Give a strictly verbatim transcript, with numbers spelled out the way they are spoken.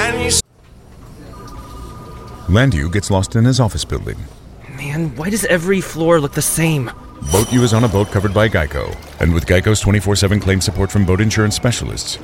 And you Landu gets lost in his office building. Man, why does every floor look the same? Boat U is on a boat covered by Geico. And with Geico's twenty-four seven claim support from boat insurance specialists,